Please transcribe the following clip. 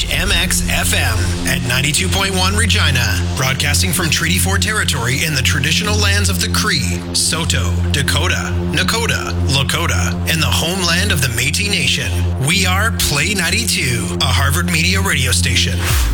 CHMX FM at 92.1 Regina, broadcasting from Treaty 4 territory in the traditional lands of the Cree, Saulteaux, Dakota, Nakota, Lakota, and the homeland of the Métis Nation. We are Play 92, a Harvard Media radio station.